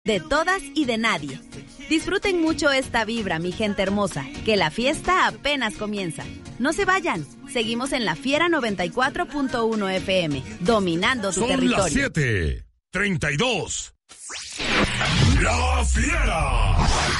de todas y de nadie. Disfruten mucho esta vibra, mi gente hermosa, que la fiesta apenas comienza. No se vayan, seguimos en La Fiera 94.1 FM, dominando tu territorio. Son las 7:32. La Fiera.